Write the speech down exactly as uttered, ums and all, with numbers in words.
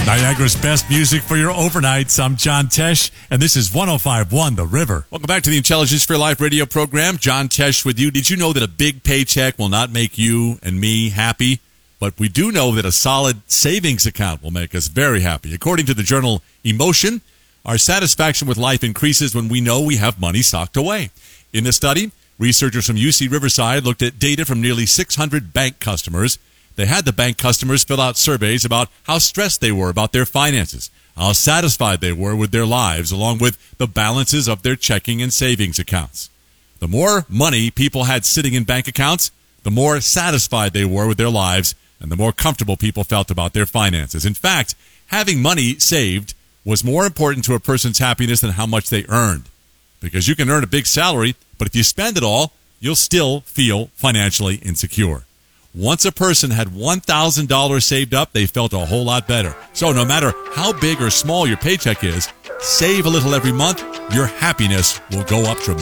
Niagara's best music for your overnights. I'm John Tesh, and this is one oh five point one The River. Welcome back to the Intelligence for Life radio program. John Tesh with you. Did you know that a big paycheck will not make you and me happy? But we do know that a solid savings account will make us very happy. According to the journal Emotion, our satisfaction with life increases when we know we have money socked away. In the study, researchers from U C Riverside looked at data from nearly six hundred bank customers. They had the bank customers fill out surveys about how stressed they were about their finances, how satisfied they were with their lives, along with the balances of their checking and savings accounts. The more money people had sitting in bank accounts, the more satisfied they were with their lives, and the more comfortable people felt about their finances. In fact, having money saved was more important to a person's happiness than how much they earned. Because you can earn a big salary, but if you spend it all, you'll still feel financially insecure. Once a person had one thousand dollars saved up, they felt a whole lot better. So no matter how big or small your paycheck is, save a little every month, your happiness will go up dramatically.